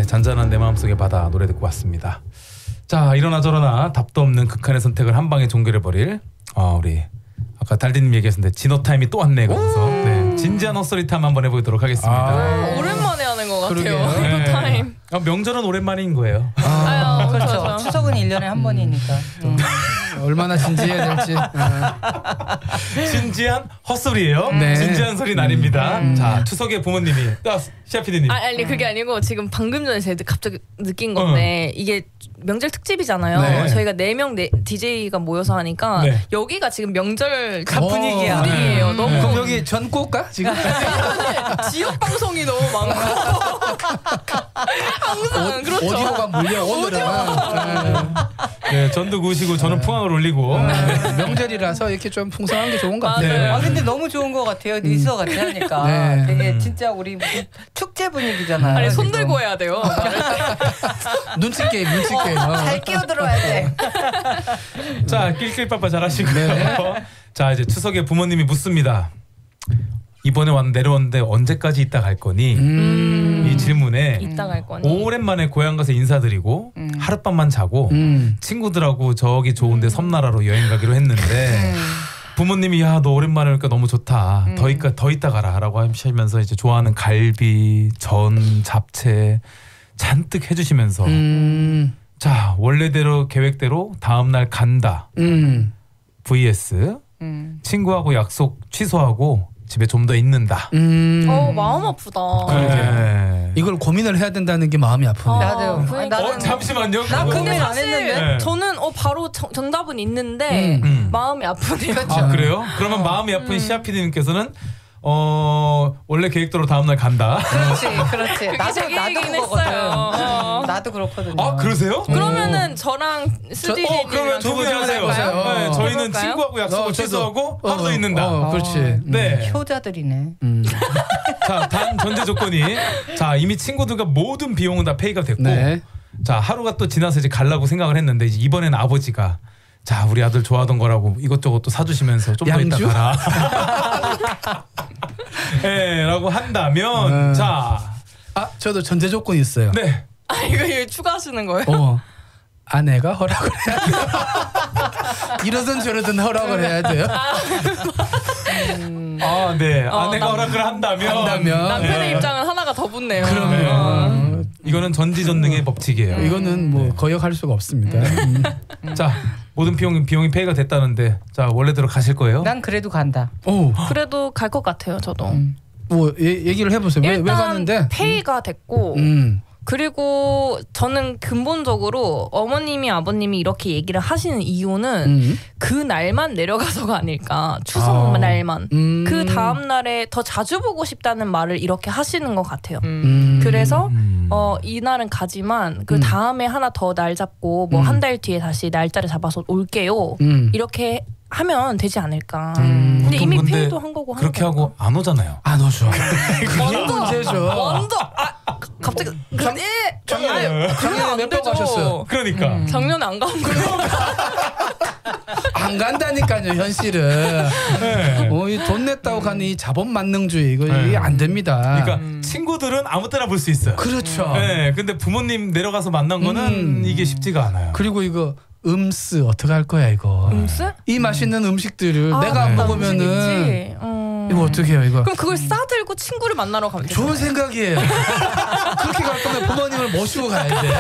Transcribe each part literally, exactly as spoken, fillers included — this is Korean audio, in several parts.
잔잔한 내 마음속의 바다 노래 듣고 왔습니다. 자, 이러나 저러나 답도 없는 극한의 선택을 한 방에 종결해버릴 어, 우리 아까 달디님 얘기했는데 진호타임이 또 왔네. 그래서 네, 진지한 헛소리 타임 한번 해보도록 하겠습니다. 아, 오랜만에 하는 것 같아요. 네. 아, 명절은 오랜만인 거예요. 아, 아유, 그렇죠. 그렇죠. 추석은 일 년에 한 음. 번이니까. 음. 얼마나 진지해야 될지. 진지한 헛소리예요. 네. 진지한 소리 날입니다. 음. 자, 추석에 부모님이 시아피디님. 아, 아니 그게 아니고 지금 방금 전에 제가 갑자기 느낀 건데 어. 이게 명절 특집이잖아요. 네. 저희가 네 명 네, 디제이가 모여서 하니까 네. 여기가 지금 명절 분위기야. 분위기예요. 음. 너무 그럼 여기 전국가 지금 지역 방송이 너무 많고 항상 오, 그렇죠. 오디오가 물려 오늘은. 네, 전도 구시고 저는 풍악을 올리고 네. 명절이라서 이렇게 좀 풍성한 게 좋은 것 같아요. 네. 아 근데 너무 좋은 것 같아요. 니스와 같이 하니까 네. 되게 진짜 우리 축제 분위기잖아요. 아니 손 들고 해야 돼요. 눈치 게임, 눈치 게임. 어, 잘 끼어들어야 돼. 자, 낄낄빠빠 잘하시고요. 네. 자, 이제 추석에 부모님이 묻습니다. 이번에 왔 내려왔는데 언제까지 있다 갈 거니? 음. 이 질문에 있다 갈 거니? 오랜만에 고향 가서 인사드리고 음. 하룻밤만 자고 음. 친구들하고 저기 좋은데 섬나라로 여행 가기로 했는데 음. 부모님이 야, 너 오랜만에 오니까 너무 좋다. 음. 더 있다 더 있다 가라라고 하시면서 이제 좋아하는 갈비, 전, 잡채 잔뜩 해주시면서 음. 자, 원래대로 계획대로 다음 날 간다. 음. vs 음. 친구하고 약속 취소하고 집에 좀 더 있는다. 음. 어, 마음 아프다. 네. 이걸 고민을 해야 된다는 게 마음이 아프네. 나도. 그러니까. 어, 잠시만요. 나 그거- 고민 안 사실 했는데. 네. 저는 어 바로 정, 정답은 있는데 음. 음. 마음이 아프네요. 아, 그래요? 그러면 마음이 아픈 음. 시아피디님께서는 어 원래 계획대로 다음 날 간다. 그렇지, 그렇지. 나도 제 나도 얘기긴 그거거든. 했어요. 어. 나도 그렇거든요. 아, 그러세요? 그러면은 저랑 스디디님이랑 어, 그러면 두 분이 하세요. 해볼까요? 네, 저희는 해볼까요? 친구하고 약속을 어, 저도- 취소하고 어, 하루 더 있는다. 어, 그렇지. 네. 효자들이네. 음. 자, 단 전제 조건이 자, 이미 친구들과 모든 비용은 다 페이가 됐고 네. 자, 하루가 또 지나서 이제 가려고 생각을 했는데 이제 이번에는 아버지가 자, 우리 아들 좋아하던 거라고 이것저것 또 사주시면서 좀 더 있다 양주? 가라. 네, 라고 한다면 음. 자, 아, 저도 전제 조건이 있어요. 네. 아 이거, 이거 추가하시는 거예요? 어. 아내가 허락을 해야 돼요. 이러든 저러든 허락을 해야 돼요. 음. 아, 네. 어, 아내가 남- 허락을 한다면, 한다면. 남편의 네. 입장은 하나가 더 붙네요. 그럼요. 어. 이거는 전지전능의 법칙이에요. 이거는 뭐 거역할 수가 없습니다. 음. 자, 모든 비용이 비용이 페이가 됐다는데 자, 원래대로 가실 거예요? 난 그래도 간다. 오, 그래도 갈 것 같아요. 저도. 뭐 예, 얘기를 해보세요. 왜, 왜 일단 가는데? 페이가 됐고 음. 그리고 저는 근본적으로 어머님이 아버님이 이렇게 얘기를 하시는 이유는 음. 그 날만 내려가서가 아닐까. 추석 아. 날만. 음. 그 다음 날에 더 자주 보고 싶다는 말을 이렇게 하시는 것 같아요. 음. 그래서 음. 어, 이날은 가지만 그 음. 다음에 하나 더 날 잡고 뭐 음. 한 달 뒤에 다시 날짜를 잡아서 올게요. 음. 이렇게 하면 되지 않을까. 음. 근데 이미 근데 페이도 한 거고 그렇게 하는 하고 안 오잖아요. 안 오죠. 완전 문제죠. 완전 아 갑자기 작- 예 작년에 작년에 몇 번 가셨어요? 그러니까. 음. 작년에 안 간 거예요. 안 간다니까요, 현실은. 네. 어, 이 돈 냈다고 가는 이 자본 만능주의 이거 네. 이게 안 됩니다. 그러니까 친구들은 아무 때나 볼 수 있어요. 그렇죠. 네, 근데 부모님 내려가서 만난 거는 음. 이게 쉽지가 않아요. 그리고 이거 음스 어떻게 할 거야 이거. 음스? 이 맛있는 음식들을 아, 내가 안 맞다. 먹으면은 음식이지. 음. 이거 어떻게 해요 이거. 그럼 그걸 싸들고 친구를 만나러 가면 되죠. 좋은 생각이에요. 그렇게 갈 거면 부모님을 모시고 가야 돼.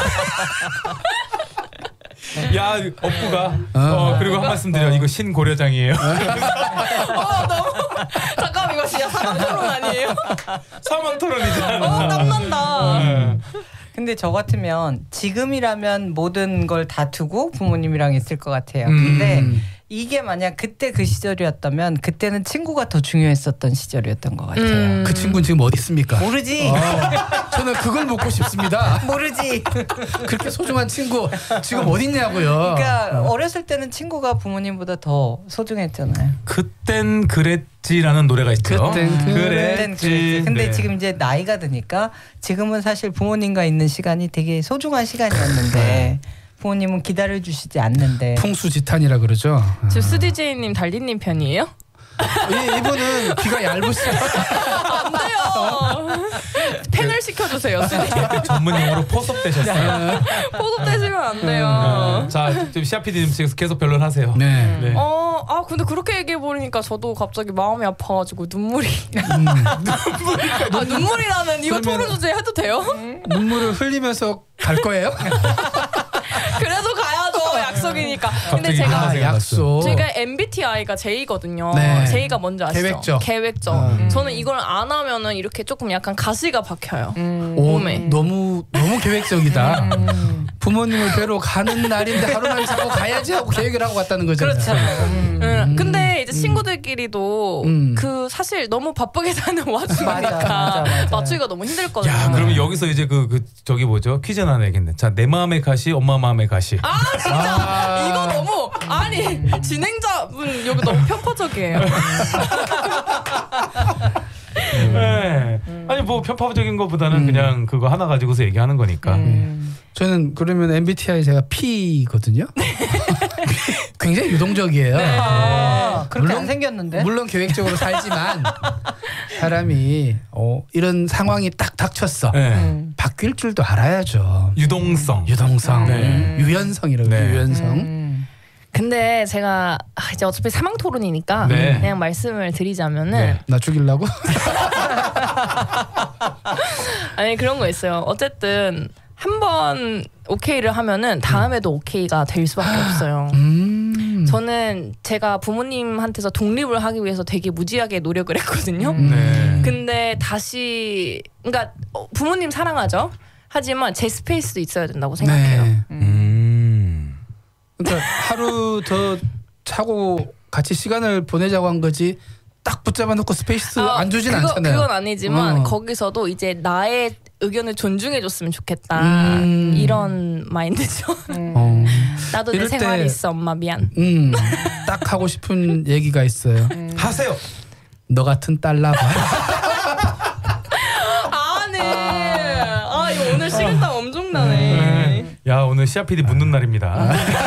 야, 업구가 어, 그리고 한 말씀 드려. 이거 신고려장이에요. 어, 너무 잠깐만 이거 진짜 사람 토론 아니에요? 사망 토론이잖아. 어 땀난다. 네. 근데 저 같으면 지금이라면 모든 걸 다 두고 부모님이랑 있을 것 같아요. 음. 근데 이게 만약 그때 그 시절이었다면 그때는 친구가 더 중요했었던 시절이었던 것 같아요. 음. 그 친구는 지금 어디 있습니까? 모르지. 어, 저는 그걸 묻고 싶습니다. 모르지. 그렇게 소중한 친구 지금 어디 있냐고요. 그러니까 어렸을 때는 친구가 부모님보다 더 소중했잖아요. 그땐 그랬지라는 노래가 있죠. 그땐 그땐 그랬지. 그랬지. 근데 네. 지금 이제 나이가 드니까 지금은 사실 부모님과 있는 시간이 되게 소중한 시간이었는데 부모님은 기다려주시지 않는데. 풍수지탄이라 그러죠. 지금 스디제이님 달리님 편이에요? 이, 이분은 귀가 얇으시죠. 안 돼요. 펜을 시켜주세요. 전문 용어로 포섭되셨어요. 포섭되시면 안 돼요. 자, 지금 시아 피디님 지금 계속 변론하세요. 네. 네. 어, 아 근데 그렇게 얘기해 보니까 저도 갑자기 마음이 아파가지고 눈물이. 음. 아 눈물이라는 이거 그러면- 토론 주제 해도 돼요? 눈물을 흘리면서 갈 거예요? 그래도 가야죠. 약속이니까. 근데 갑자기 제가 하나 아, 생각났어요. 약속. 제가 엠비티아이가 제이거든요. 네. 제이가 뭔지 아시죠? 계획적. 계획적. 음. 저는 이걸 안 하면은 이렇게 조금 약간 가시가 박혀요. 음. 오, 몸에. 너무 너무 계획적이다. 음. 부모님을 뵈러 가는 날인데 하루만 자고 가야지 하고 계획을 하고 갔다는 거잖아요. 그렇잖아요. 음. 음. 근데 이제 친구들끼리도 음. 그 사실 너무 바쁘게 사는 와중이니까 맞아, 맞아, 맞아. 맞추기가 너무 힘들거든요. 야, 그러면 여기서 이제 그, 그 저기 뭐죠? 퀴즈 하나 내겠네. 자, 내 마음의 가시, 엄마 마음의 가시. 아 진짜 아. 이거 너무 아니 진행자분 여기 너무 편파적이에요. 네. 아니 뭐 편파적인 것보다는 음. 그냥 그거 하나 가지고서 얘기하는 거니까. 음. 저는 그러면 엠비티아이 제가 P거든요. 굉장히 유동적이에요. 아, 그렇게 물론- 안 생겼는데. 물론 계획적으로 살지만 사람이 어, 이런 상황이 딱 닥쳤어. 네. 음. 바뀔 줄도 알아야죠. 유동성. 유동성, 네. 유연성이라고 네. 해요. 유연성. 음. 근데 제가 아, 이제 어차피 사망 토론이니까 네. 그냥 말씀을 드리자면은 네. 나 죽이려고? 아니 그런 거 있어요. 어쨌든 한 번 오케이를 하면은 다음에도 오케이가 될 수밖에 없어요. 음. 저는 제가 부모님한테서 독립을 하기 위해서 되게 무지하게 노력을 했거든요. 음. 네. 근데 다시 그러니까 어, 부모님 사랑하죠. 하지만 제 스페이스도 있어야 된다고 생각해요. 네. 음. 그러니까 하루 더 차고 같이 시간을 보내자고 한 거지. 딱 붙잡아 놓고 스페이스 아, 안 주진 그거, 않잖아요. 그건 아니지만 어. 거기서도 이제 나의 의견을 존중해줬으면 좋겠다. 음. 이런 마인드죠. 음. 어. 나도 내 이럴 때- 생활이 있어, 엄마 미안. 음, 딱 하고 싶은 얘기가 있어요. 하세요. 너 같은 딸 낳아. 아네. 아 이거 오늘 식은땀 엄청 나네. 네. 야, 오늘 시아 피디 묻는 날입니다.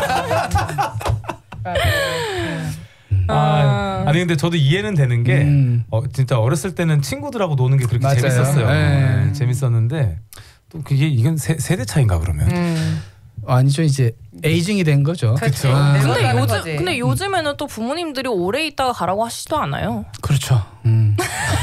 아, 아니 근데 저도 이해는 되는 게 음. 어, 진짜 어렸을 때는 친구들하고 노는 게 그렇게 맞아요. 재밌었어요. 네. 네, 재밌었는데 또 그게 이건 세, 세대 차인가 그러면? 음. 아니죠, 이제 에이징이 된 거죠. 그렇죠. 아, 네. 근데 늙어가는 요즘 거지. 근데 요즘에는 또 부모님들이 오래 있다가 가라고 하시지도 않아요. 그렇죠. 음.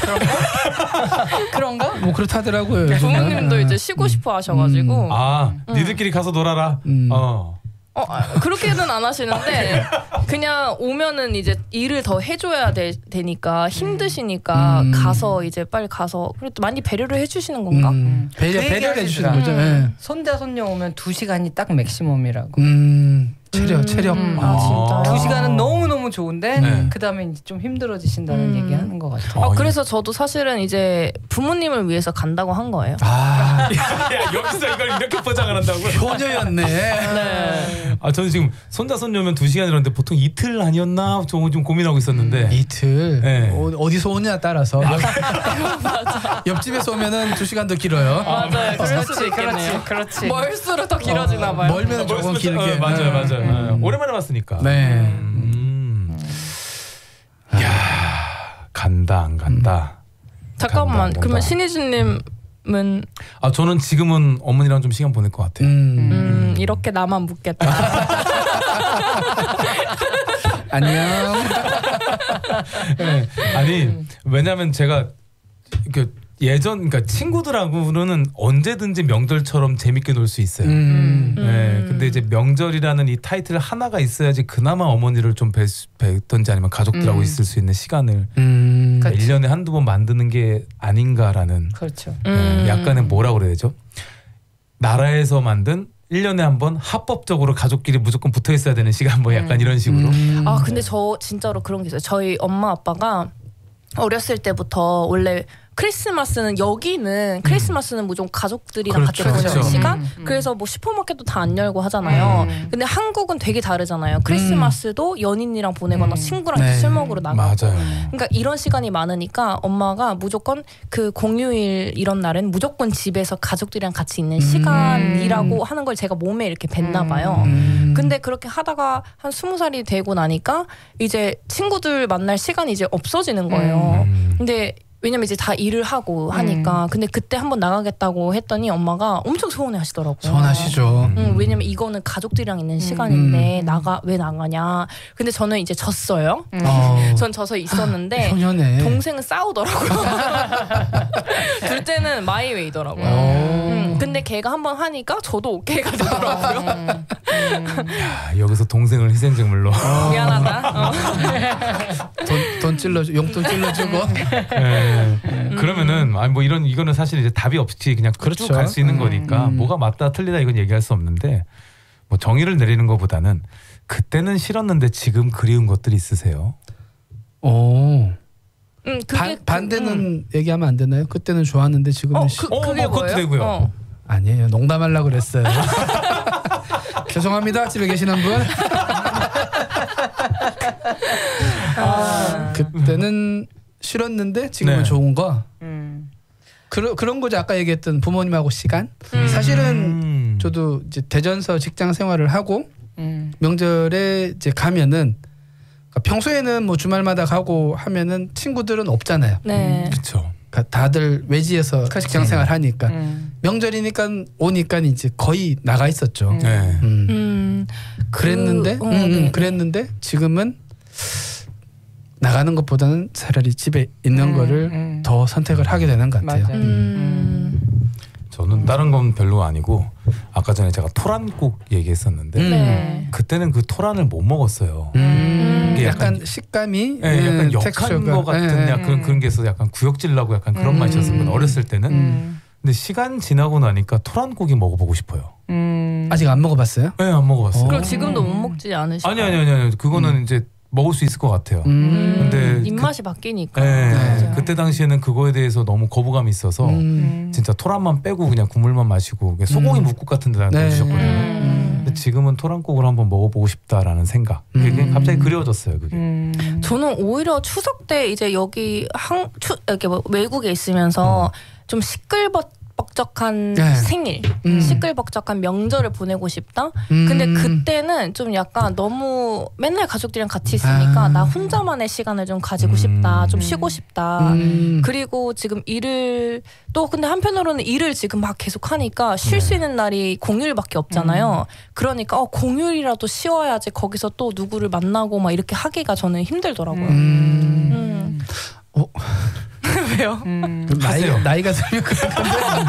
그런가? 뭐 그렇다더라고요. 요즘은. 부모님도 이제 쉬고 싶어 하셔가지고 아, 니들끼리 가서 놀아라. 음. 어. 어, 아, 그렇게는 안 하시는데 그냥 오면은 이제 일을 더 해줘야 되, 되니까 힘드시니까 음. 가서 이제 빨리 가서 그래도 많이 배려를 해주시는 건가? 음, 배려 그 배려를 해주시는 얘기하시더라. 거죠. 예. 손자 손녀 오면 두 시간이 딱 맥시멈이라고. 음, 체력, 음, 체력. 음, 아. 아, 진짜요? 두 시간은 너무 너무 좋은데 네. 그 다음에 이제 좀 힘들어지신다는 음. 얘기하는 것 같아요. 아, 어, 그래서 저도 사실은 이제 부모님을 위해서 간다고 한 거예요. 아, 야, 여기서 이걸 이렇게 포장을 한다고요? 효녀였네. 네. 아, 저는 지금 손자 손녀면 두 시간 이러는데 보통 이틀 아니었나 좀, 좀 고민하고 있었는데. 이틀. 네. 어, 어디서 오냐에 따라서. 옆, 옆집에서 오면은 두 시간 더 길어요. 맞아요. 그럴 수도 있겠네요. 그렇지. 멀수록 더 길어지나 봐요. 멀면 조금 길게. 어, 맞아요, 음. 맞아요. 음. 오랜만에 봤으니까. 네. 음. 야, 간다 안 간다. 잠깐만. 간다, 그러면 간다. 신희준님은 아, 저는 지금은 어머니랑 좀 시간 보낼 것 같아요. 음. 음, 이렇게 나만 묻겠다. 안녕. 네. 아니 왜냐면 제가 그 예전 그러니까 친구들하고는 언제든지 명절처럼 재밌게 놀 수 있어요. 음. 네, 근데 이제 명절이라는 이 타이틀 하나가 있어야지 그나마 어머니를 좀 뵐, 수- 뵙던지 아니면 가족들하고 음. 있을 수 있는 시간을 음. 그치. 일 년에 한두 번 만드는 게 아닌가라는 그렇죠. 음. 네, 약간의 뭐라 그래야 되죠? 나라에서 만든 일 년에 한 번 합법적으로 가족끼리 무조건 붙어 있어야 되는 시간 뭐 약간 음. 이런 식으로. 음. 아 근데 저 진짜로 그런 게 있어요. 저희 엄마 아빠가 어렸을 때부터 원래 크리스마스는 여기는 크리스마스는 무조건 가족들이랑 그렇죠. 같이 보내는 그렇죠. 시간. 음, 음. 그래서 뭐 슈퍼마켓도 다 안 열고 하잖아요. 음. 근데 한국은 되게 다르잖아요. 크리스마스도 연인이랑 보내거나 음. 친구랑 네. 술 먹으러 나가고. 맞아요. 그러니까 이런 시간이 많으니까 엄마가 무조건 그 공휴일 이런 날은 무조건 집에서 가족들이랑 같이 있는 시간이라고 하는 걸 제가 몸에 이렇게 뱉나 봐요. 음. 근데 그렇게 하다가 한 스무 살이 되고 나니까 이제 친구들 만날 시간이 이제 없어지는 거예요. 음. 근데 왜냐면 이제 다 일을 하고 하니까. 근데 그때 한번 나가겠다고 했더니 엄마가 엄청 서운해 하시더라고요. 서운하시죠. 응, 왜냐면 이거는 가족들이랑 있는 시간인데 나가 왜 나가냐. 근데 저는 이제 졌어요. 어. 전 져서 있었는데 효녀네. 동생은 싸우더라고요. 둘째는 마이웨이더라고요. 오. 음, 근데 걔가 한번 하니까 저도 오케이가 되더라고요. 야, 여기서 동생을 희생제물로. 미안하다. 어. 돈, 돈 찔러주, 용돈 찔러주고. 네. 그러면은 아니 뭐 이런 이거는 사실 이제 답이 없이 그냥 그렇죠. 쭉 갈 수 있는 음, 거니까 음. 뭐가 맞다 틀리다 이건 얘기할 수 없는데 뭐 정의를 내리는 것보다는 그때는 싫었는데 지금 그리운 것들이 있으세요? 오. 음, 그게 반, 그- 반대는 음. 얘기하면 안 되나요? 그때는 좋았는데 지금은 어, 시... 그, 어, 그게 뭐 그것도 뭐예요? 되고요. 어. 아니에요. 농담하려고 그랬어요. 죄송합니다. 집에 계시는 분. 아. 그때는 싫었는데 지금은 네. 좋은 거. 음. 그러, 그런 거죠. 아까 얘기했던 부모님하고 시간. 음. 사실은 음. 저도 이제 대전서 직장 생활을 하고 음. 명절에 이제 가면은 그러니까 평소에는 뭐 주말마다 가고 하면은 친구들은 없잖아요. 네. 그렇죠. 그러니까 다들 외지에서 그치. 직장 생활 하니까 음. 명절이니까 오니까 이제 거의 나가 있었죠. 음. 네. 음. 음. 그랬는데 그, 어, 음, 음, 네. 그랬는데 지금은 나가는 것보다는 차라리 집에 있는 음, 거를 음. 더 선택을 하게 되는 것 같아요. 맞아요. 음. 저는 다른 건 별로 아니고 아까 전에 제가 토란국 얘기했었는데 음. 네. 그때는 그 토란을 못 먹었어요. 음, 이게 약간, 약간- 식감이 예, 약간 음, 역한 텍스처가, 거 같은 예. 약간 그런 게 있어서 약간 구역질 나고 약간 그런 음. 맛이었었거든요. 어렸을 때는. 음. 근데 시간 지나고 나니까 토란국이 먹어보고 싶어요. 음. 아직 안 먹어봤어요? 네, 안 먹어봤어요. 어. 그럼 지금도 못 먹지 않으시죠? 아니 아니 아니 아니 그거는 이제 먹을 수 있을 것 같아요. 음. 근데 입맛이 바뀌니까. 네, 맞아요. 그때 당시에는 그거에 대해서 너무 거부감이 있어서 음. 진짜 토란만 빼고 그냥 국물만 마시고 그냥 소고기 음. 묵국 같은 데다 네. 넣어주셨거든요. 음. 근데 지금은 토란국을 한번 먹어보고 싶다라는 생각. 그게 음. 그냥 갑자기 그리워졌어요. 그게. 음. 저는 오히려 추석 때 이제 여기 한 추, 이렇게 뭐 외국에 있으면서 좀 시끌벅적한 네. 생일, 음. 시끌벅적한 명절을 보내고 싶다. 음. 근데 그때는 좀 약간 너무 맨날 가족들이랑 같이 있으니까 아. 나 혼자만의 시간을 좀 가지고 음. 싶다, 좀 쉬고 싶다. 음. 그리고 지금 일을 또 근데 한편으로는 일을 지금 막 계속 하니까 쉴 수 있는 날이 공휴일밖에 없잖아요. 그러니까 어, 공휴일이라도 쉬어야지 거기서 또 누구를 만나고 막 이렇게 하기가 저는 힘들더라고요. 음. 음. 어. 왜요? 음. 그 나이, 하세요. 나이가 들면 그럴 건데.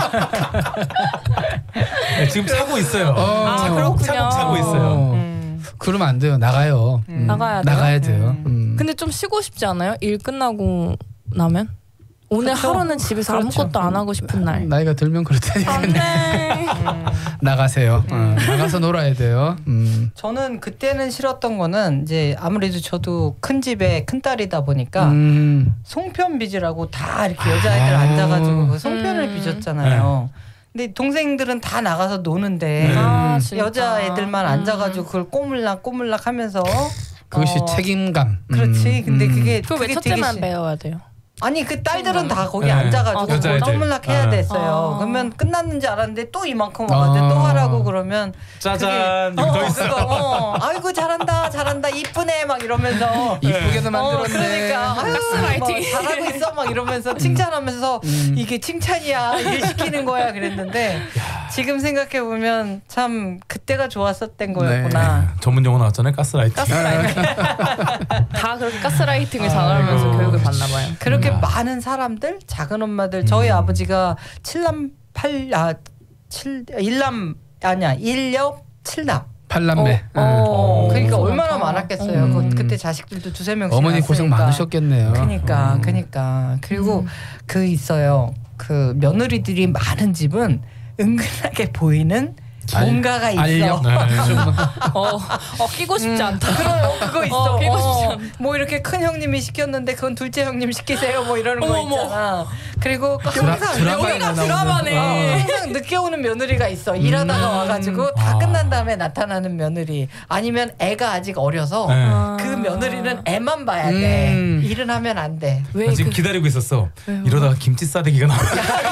네, 지금 차고 있어요. 어. 아, 차곡, 그렇군요. 차곡 차고 있어요. 어. 음. 그러면 안 돼요. 나가요. 음. 나가야 돼요? 나가야 돼요. 음. 근데 좀 쉬고 싶지 않아요? 일 끝나고 나면? 오늘 그렇죠. 하루는 집에서 그렇죠. 아무것도 안 하고 싶은 날. 나이가 들면 그렇다니까. 안돼. 나가세요. 어, 나가서 놀아야 돼요. 음. 저는 그때는 싫었던 거는 이제 아무래도 저도 큰 집에 큰 딸이다 보니까 음. 송편 빚으라고 다 이렇게 여자애들 앉아가지고 그 송편을 음. 빚었잖아요. 근데 동생들은 다 나가서 노는데 네. 아, 진짜. 여자애들만 음. 앉아가지고 그걸 꼬물락 꼬물락 하면서 그것이 어, 책임감. 그렇지. 음. 근데 음. 그게 그거 왜 그게 첫째만 시- 배워야 돼요? 아니 그 딸들은 다 거기 네. 앉아가지고 아, 그걸 여자애들. 꼬물락 해야 아. 됐어요. 아. 그러면 끝났는 줄 알았는데 또 이만큼 와가지고 아. 또 하라고 그러면 짜잔 그게- 여기 더 어, 있어. 그거, 어, 아이고 잘한다 잘한다 이쁘네 막 이러면서 이쁘게도 어, 만들었네. 그러니까 아유 가스라이팅. 뭐 잘하고 있어 막 이러면서 칭찬하면서 음. 이게 칭찬이야 일 시키는 거야 그랬는데 지금 생각해 보면 참 그때가 좋았었던 거였구나. 전문 용어 나왔잖아요. 가스라이팅. 가스라이팅. 다 그렇게 가스라이팅을 당하면서 아이고. 교육을 받나 봐요. 그렇게 음. 많은 사람들 작은 엄마들 저희 음. 아버지가 칠남 팔아칠 일남 아니야 일녀 칠남. 팔남매. 어, 음. 어. 그러니까 어. 얼마나 어. 많았겠어요. 음. 그, 그때 자식들도 두세 명씩 어머니 고생 낳았으니까. 많으셨겠네요. 그러니까 어. 그러니까 그리고 음. 그 있어요. 그 며느리들이 많은 집은 은근하게 보이는 알- 뭔가가 있어. 알력. 네. 어, 어 끼고 싶지 않다. 그럼 그거 있어. 어, 끼고 싶지 어, 않다. 뭐 이렇게 큰 형님이 시켰는데 그건 둘째 형님 시키세요. 뭐 이러는 거 어머, 있잖아. 그리고 드라- 항상 드라마에 여기가 나오는. 드라마네. 어, 항상 늦게 오는 며느리가 있어. 일하다가 와가지고 다 아. 끝난 다음에 나타나는 며느리. 아니면 애가 아직 어려서 네. 그 며느리는 애만 봐야 돼. 음. 일은 하면 안 돼. 왜 나 지금 그, 기다리고 있었어. 왜요? 이러다가 김치 싸대기가 나와.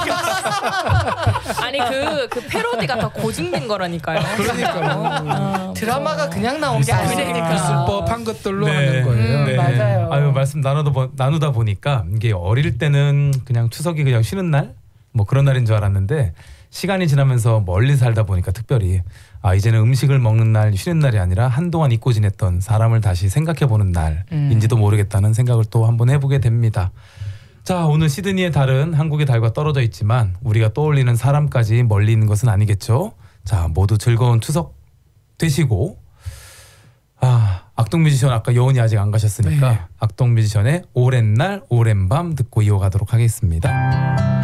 아니 그, 그 패러디가 다 고증된 거라니까요. 그러니까 드라마가 그냥 나온 게 있을- 아니니까. 있을 법한 것들로 하는 거예요. 음, 맞아요. 아유 말씀 나누다 보, 나누다 보니까 이게 어릴 때는 그냥 추석이 그냥 쉬는 날 뭐 그런 날인 줄 알았는데 시간이 지나면서 멀리 살다 보니까 특별히 아 이제는 음식을 먹는 날 쉬는 날이 아니라 한동안 잊고 지냈던 사람을 다시 생각해보는 날인지도 모르겠다는 생각을 또 한번 해보게 됩니다. 자 오늘 시드니의 달은 한국의 달과 떨어져 있지만 우리가 떠올리는 사람까지 멀리 있는 것은 아니겠죠. 자 모두 즐거운 추석 되시고 아 악동 뮤지션 아까 여운이 아직 안 가셨으니까 네. 악동 뮤지션의 오랜 날 오랜 밤 듣고 이어가도록 하겠습니다.